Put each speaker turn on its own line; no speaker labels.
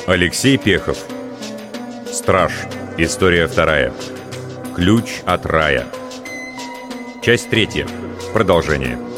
Алексей Пехов. Страж. История вторая. Ключ от рая. Часть третья. Продолжение.